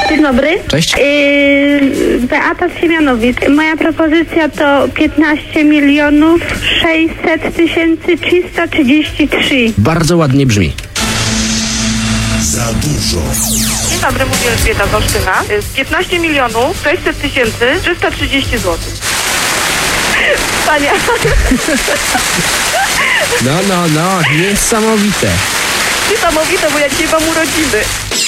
Dzień dobry. Cześć. Beata z Siemianowic. Moja propozycja to 15 milionów 600 tysięcy 333. Bardzo ładnie brzmi. Za dużo. Dzień dobry, mówię Elżbieta z Olsztyna. 15 milionów 600 tysięcy 330 zł. Pania. No, niesamowite. Niesamowite, bo ja dzisiaj mam urodziny.